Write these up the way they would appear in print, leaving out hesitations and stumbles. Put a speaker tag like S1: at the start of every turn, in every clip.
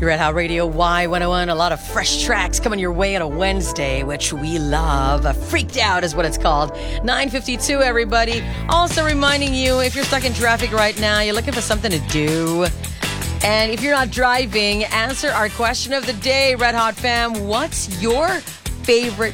S1: You're at How Radio Y101. A lot of fresh tracks coming your way on a Wednesday, which we love. Freaked Out is what it's called. 9:52, everybody. Also reminding you, if you're stuck in traffic right now, you're looking for something to do. And if you're not driving, answer our question of the day, Red Hot fam. What's your favorite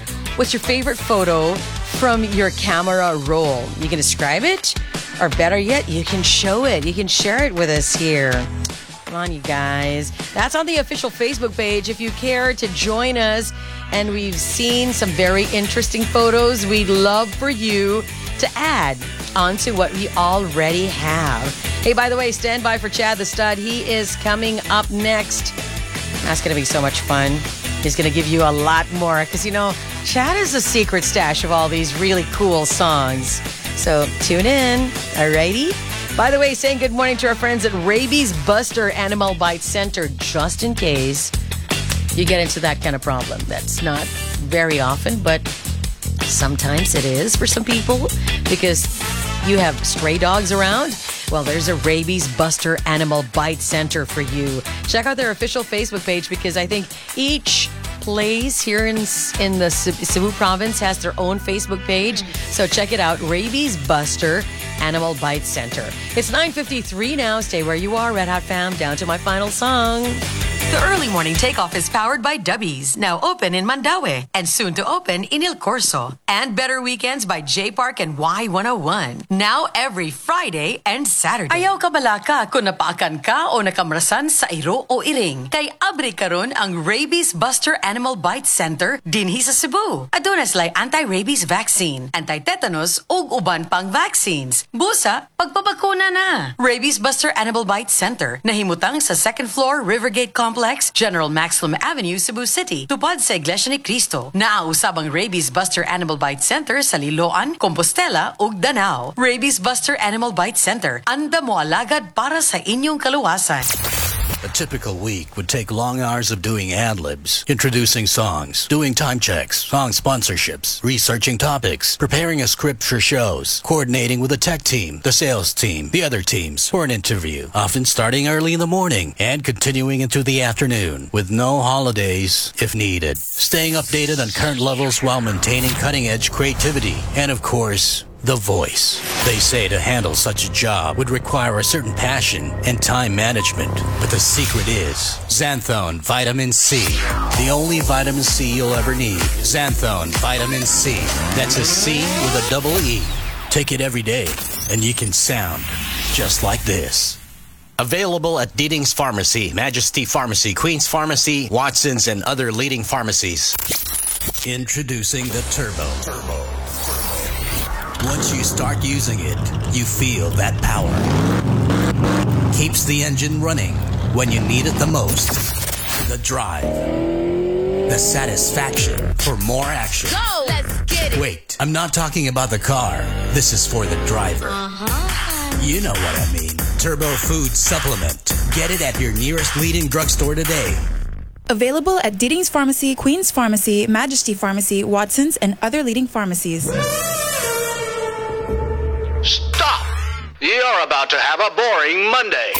S1: photo from your camera roll? You can describe it, or better yet, you can show it. You can share it with us here. Come on, you guys. That's on the official Facebook page. If you care to join us, and we've seen some very interesting photos, we'd love for you to add onto what we already have. Hey, by the way, stand by for Chad the Stud. He is coming up next. That's going to be so much fun. He's going to give you a lot more because, Chad is a secret stash of all these really cool songs. So tune in. Alrighty? By the way, saying good morning to our friends at Rabies Buster Animal Bite Center, just in case you get into that kind of problem. That's not very often, but sometimes it is for some people because you have stray dogs around. Well, there's a Rabies Buster Animal Bite Center for you. Check out their official Facebook page because I think each place here in the Cebu province has their own Facebook page. So check it out, Rabies Buster Animal Bite Center. It's 9:53 now. Stay where you are, Red Hot fam. Down to my final song. The early morning takeoff is powered by Dubbies, now open in Mandaue and soon to open in El Corso. And Better Weekends by J Park and Y101, now every Friday and Saturday. Ayaw ka balaka kung napaakan ka o nakamrasan sa iro o iring. Kay abre karon ang Rabies Buster Animal Bite Center dinhi sa Cebu. Aduna sila'y anti-rabies vaccine, anti-tetanus ug uban pang vaccines. Busa, pagpabakuna na. Rabies Buster Animal Bite Center, nahimutang sa second floor Rivergate Complex, General Maximum Avenue, Cebu City. Tupad sa Iglesia ni Cristo. Naausabang Rabies Buster Animal Bite Center sa Liloan, Compostela ug Danao. Rabies Buster Animal Bite Center. Anda mo alagad para sa inyong kaluwasan.
S2: A typical week would take long hours of doing ad-libs, introducing songs, doing time checks, song sponsorships, researching topics, preparing a script for shows, coordinating with the tech team, the sales team, the other teams for an interview, often starting early in the morning and continuing into the afternoon with no holidays if needed. Staying updated on current levels while maintaining cutting-edge creativity and, of course, the voice. They say to handle such a job would require a certain passion and time management. But the secret is Xanthone Vitamin C. The only vitamin C you'll ever need. Xanthone Vitamin C. That's a C with a double E. Take it every day and you can sound just like this.
S3: Available at Deedings Pharmacy, Majesty Pharmacy, Queen's Pharmacy, Watson's, and other leading pharmacies.
S2: Introducing the Turbo. Once you start using it, you feel that power. Keeps the engine running when you need it the most. The drive. The satisfaction for more action.
S4: Go! Let's get it!
S2: Wait, I'm not talking about the car. This is for the driver. You know what I mean. Turbo Food Supplement. Get it at your nearest leading drugstore today.
S5: Available at Deedings Pharmacy, Queen's Pharmacy, Majesty Pharmacy, Watson's, and other leading pharmacies.
S6: Stop! You're about to have a boring Monday.